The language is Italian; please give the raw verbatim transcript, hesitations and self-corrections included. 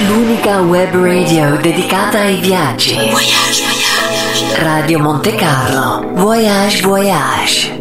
L'unica web radio dedicata ai viaggi. Voyage, voyage. Radio Monte Carlo. Voyage, voyage.